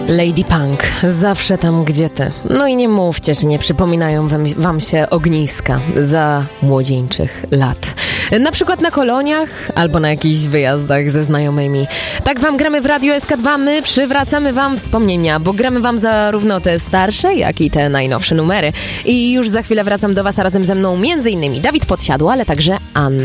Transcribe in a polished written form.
Lady Punk, zawsze tam gdzie ty. No i nie mówcie, że nie przypominają wam się ogniska za młodzieńczych lat. Na przykład na koloniach albo na jakichś wyjazdach ze znajomymi. Tak wam gramy w Radiu SK2, my przywracamy wam wspomnienia, bo gramy wam zarówno te starsze, jak i te najnowsze numery. I już za chwilę wracam do was, a razem ze mną m.in. Dawid Podsiadło, ale także Anna.